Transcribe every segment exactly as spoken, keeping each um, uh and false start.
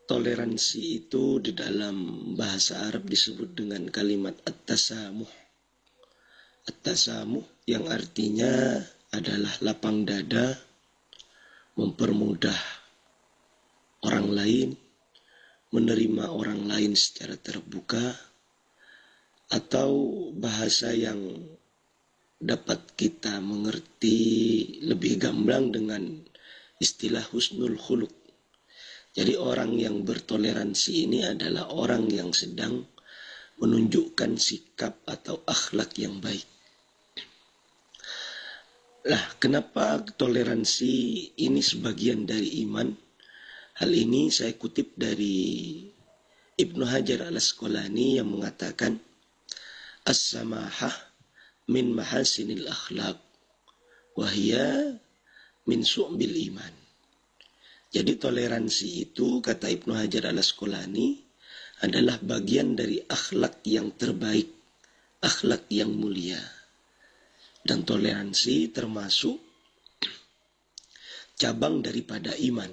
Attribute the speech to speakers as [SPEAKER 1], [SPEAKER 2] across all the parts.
[SPEAKER 1] Toleransi itu di dalam bahasa Arab disebut dengan kalimat at-tasamuh. At-tasamuh yang artinya adalah lapang dada, mempermudah orang lain, menerima orang lain secara terbuka, atau bahasa yang dapat kita mengerti lebih gamblang dengan istilah husnul khuluq. Jadi orang yang bertoleransi ini adalah orang yang sedang menunjukkan sikap atau akhlak yang baik. Nah, kenapa toleransi ini sebagian dari iman? Hal ini saya kutip dari Ibnu Hajar al-Asqalani yang mengatakan, as-samahah min mahasinil akhlaq, wahia min su'bil iman. Jadi toleransi itu, kata Ibnu Hajar al-Asqalani, adalah bagian dari akhlak yang terbaik, akhlak yang mulia. Dan toleransi termasuk cabang daripada iman.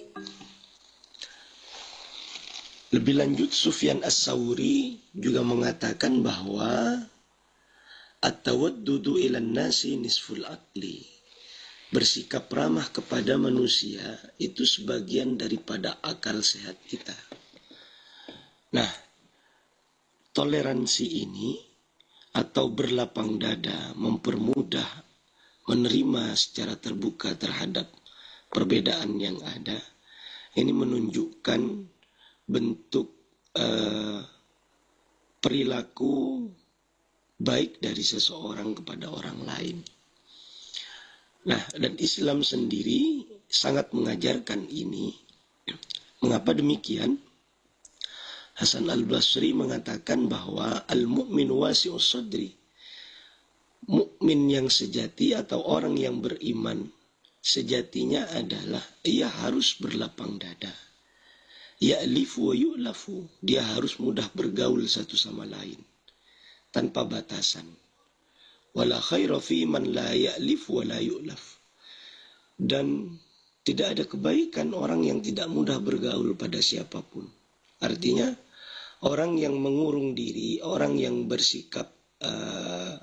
[SPEAKER 1] Lebih lanjut, Sufyan As-Sawri juga mengatakan bahwa at-tawaddudu ilan nasi nisful aqli. Bersikap ramah kepada manusia itu sebagian daripada akal sehat kita. Nah, toleransi ini atau berlapang dada, mempermudah, menerima secara terbuka terhadap perbedaan yang ada, ini menunjukkan bentuk uh, perilaku baik dari seseorang kepada orang lain. Nah, dan Islam sendiri sangat mengajarkan ini. Mengapa demikian? Hasan al-Basri mengatakan bahwa al-mu'min wasi'us sadri. Mukmin yang sejati atau orang yang beriman sejatinya adalah ia harus berlapang dada. Ya'lifu wa yu'lafu. Dia harus mudah bergaul satu sama lain tanpa batasan. Wala khaira fi man la ya'lif wa la yu'laf. Dan tidak ada kebaikan orang yang tidak mudah bergaul pada siapapun. Artinya orang yang mengurung diri, orang yang bersikap uh,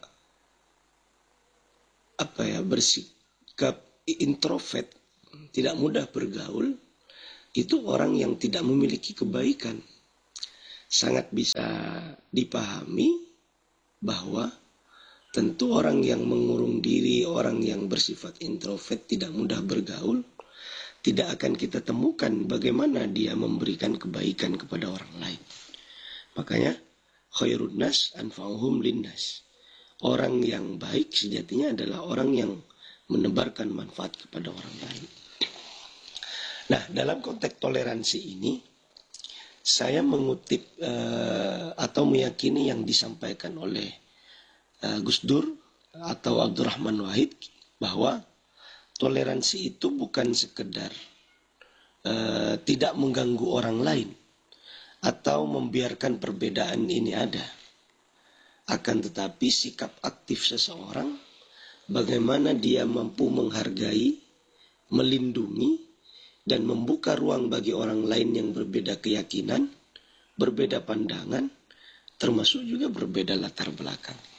[SPEAKER 1] apa ya, bersikap introvert, tidak mudah bergaul, itu orang yang tidak memiliki kebaikan. Sangat bisa dipahami bahwa tentu orang yang mengurung diri, orang yang bersifat introvert, tidak mudah bergaul, tidak akan kita temukan bagaimana dia memberikan kebaikan kepada orang lain. Makanya, khairun nas anfa'uhum linnas. Orang yang baik sejatinya adalah orang yang menebarkan manfaat kepada orang lain. Nah, dalam konteks toleransi ini, saya mengutip uh, atau meyakini yang disampaikan oleh Gus Dur atau Abdurrahman Wahid, bahwa toleransi itu bukan sekedar uh, tidak mengganggu orang lain atau membiarkan perbedaan ini ada, akan tetapi sikap aktif seseorang, bagaimana dia mampu menghargai, melindungi, dan membuka ruang bagi orang lain yang berbeda keyakinan, berbeda pandangan, termasuk juga berbeda latar belakang.